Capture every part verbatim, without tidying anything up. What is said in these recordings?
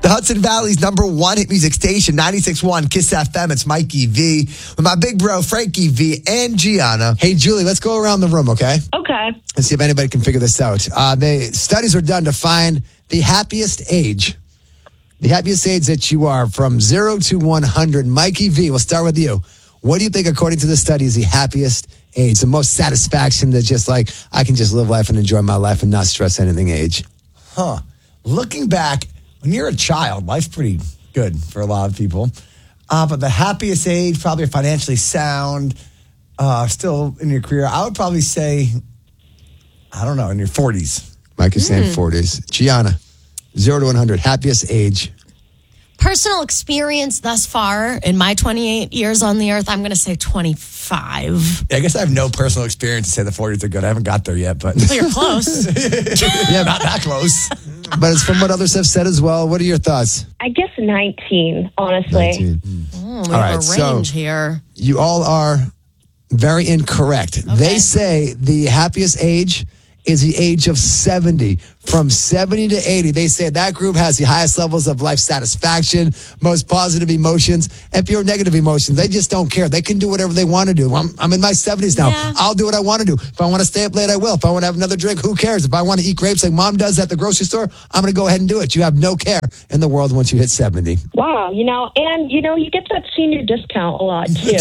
The Hudson Valley's number one hit music station, ninety-six point one Kiss F M. It's Mikey V with my big bro, Frankie V, and Gianna. Hey, Julie, let's go around the room, okay? Okay. And see if anybody can figure this out. Uh, the studies were done to find the happiest age. The happiest age that you are from zero to one hundred. Mikey V, we'll start with you. What do you think, according to the study, is the happiest age? The most satisfaction that just like, I can just live life and enjoy my life and not stress anything age? Huh. Looking back, when you're a child, life's pretty good for a lot of people. Uh, but the happiest age, probably financially sound, uh, still in your career, I would probably say, I don't know, in your forties. Mike is saying forties. Gianna, zero to one hundred, happiest age. Personal experience thus far in my twenty-eight years on the earth, I'm going to say twenty-five. Yeah, I guess I have no personal experience to say the forties are good. I haven't got there yet, but Well, you're close. yeah, not that close. But it's from what others have said as well. What are your thoughts? I guess nineteen, honestly. nineteen. Mm, we All have right, a so- range here. You all are very incorrect. They say the happiest age is the age of seventy. From seventy to eighty, they say that group has the highest levels of life satisfaction, most positive emotions, and pure negative emotions. They just don't care. They can do whatever they want to do. I'm, I'm in my seventies now. Yeah. I'll do what I want to do. If I want to stay up late, I will. If I want to have another drink, who cares? If I want to eat grapes like mom does at the grocery store, I'm going to go ahead and do it. You have no care in the world once you hit seventy. Wow, you know, and, you know, you get that senior discount a lot, too.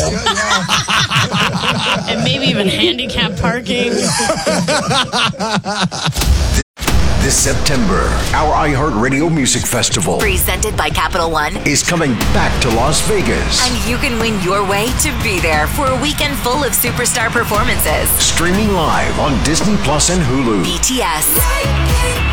And maybe even handicap parking. This September, our iHeartRadio Music Festival Presented by Capital One. is coming back to Las Vegas. And you can win your way to be there for a weekend full of superstar performances. Streaming live on Disney Plus and Hulu. B T S,